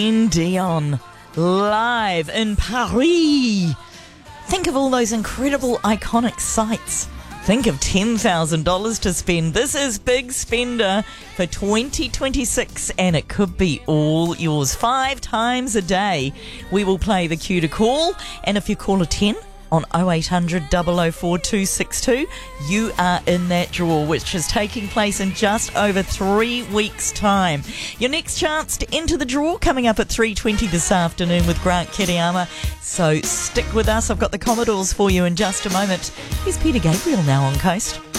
Dion, live in Paris. Think of all those incredible iconic sights. Think of $10,000 to spend. This is Big Spender for 2026 and it could be all yours. 5 times a day we will play the cue to call, and if you call a 10 on 0800 004 262, you are in that draw, which is taking place in just over 3 weeks' time. Your next chance to enter the draw coming up at 3:20 this afternoon with Grant Kiriyama. So stick with us. I've got the Commodores for you in just a moment. Here's Peter Gabriel now on Coast.